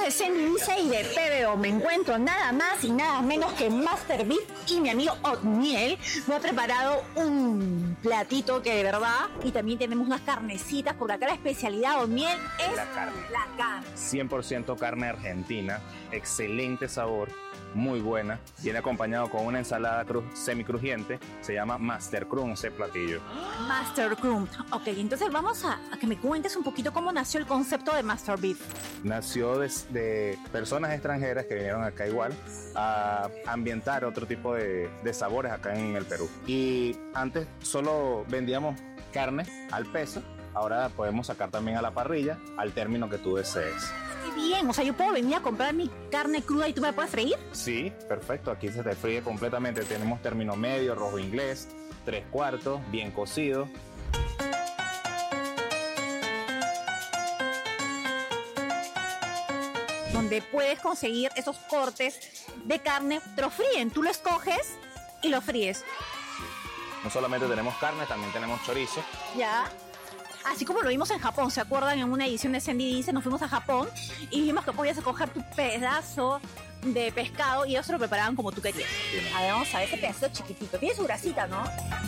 de Sandy Dice y de PBO me encuentro nada más y nada menos que Master Beef y mi amigo Otniel me ha preparado un platito que de verdad, y también tenemos unas carnecitas porque acá la especialidad de Otniel es la carne. La carne. 100% carne argentina, excelente sabor, muy buena. Viene acompañado con una ensalada semicrujiente, se llama Master Crumb ese platillo. Master Crumb. Ok, entonces vamos a que me cuentes un poquito cómo nació el concepto de Master Beef. Nació de personas extranjeras que vinieron acá igual a ambientar otro tipo de sabores acá en el Perú. Y antes solo vendíamos carne al peso, ahora podemos sacar también a la parrilla al término que tú desees. ¡Qué bien! O sea, yo puedo venir a comprar mi carne cruda y tú me la puedes freír. Sí, perfecto. Aquí se te fríe completamente. Tenemos término medio, rojo inglés, 3/4, bien cocido. Donde puedes conseguir esos cortes de carne, te lo fríen, tú lo escoges y lo fríes. No solamente tenemos carne, también tenemos chorizo. Ya. Así como lo vimos en Japón, ¿se acuerdan? En una edición de Sandy Dice nos fuimos a Japón y vimos que podías escoger tu pedazo de pescado y ellos se lo preparaban como tú querías. Sí. A ver, vamos a ver ese pedacito chiquitito. Tiene su grasita, ¿no?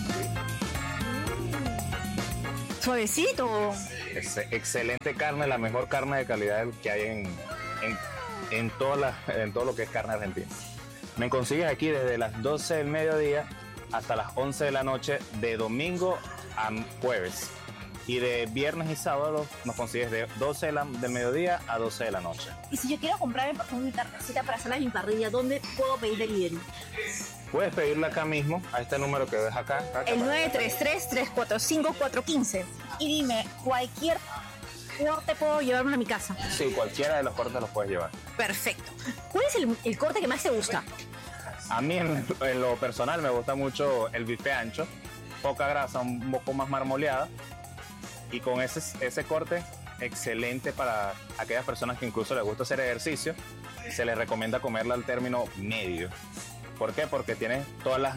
Suavecito. Es excelente carne, la mejor carne de calidad que hay en todo lo que es carne argentina. Me consigues aquí desde las 12 del mediodía hasta las 11 de la noche, de domingo a jueves. Y de viernes y sábado nos consigues de 12 del mediodía a 12 de la noche. Y si yo quiero comprarme por ejemplo mi carnecita para hacerla en mi parrilla, ¿dónde puedo pedir delivery? Puedes pedirla acá mismo, a este número que ves acá. El 933-345-415. Y dime, ¿cualquier corte puedo llevarme a mi casa? Sí, cualquiera de los cortes los puedes llevar. Perfecto. ¿Cuál es el corte que más te gusta? A mí en lo personal me gusta mucho el bife ancho, poca grasa, un poco más marmoleada. Y con ese corte, excelente para aquellas personas que incluso les gusta hacer ejercicio, se les recomienda comerla al término medio. ¿Por qué? Porque tiene todas las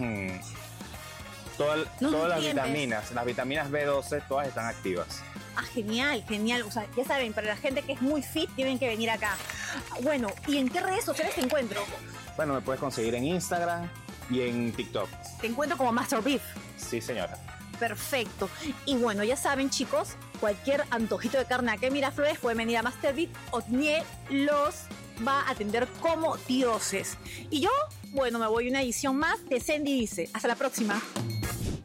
vitaminas, las vitaminas B12, todas están activas. Ah, genial, genial. O sea, ya saben, para la gente que es muy fit, tienen que venir acá. Bueno, ¿y en qué redes sociales te encuentro? Bueno, me puedes conseguir en Instagram y en TikTok. Te encuentro como Master Beef. Sí, señora. Perfecto. Y bueno, ya saben, chicos, cualquier antojito de carne aquí en Miraflores pueden venir a Master Beef. Otniel los va a atender como dioses. Y yo, bueno, me voy a una edición más de Sandy Dice. Hasta la próxima.